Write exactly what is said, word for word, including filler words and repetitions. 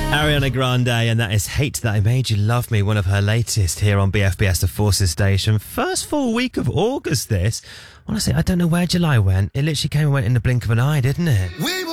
Ariana Grande, and that is Hate That I Made You Love Me, one of her latest here on B F B S, the Forces Station. First full week of August, this. Honestly, I don't know where July went. It literally came and went in the blink of an eye, didn't it? We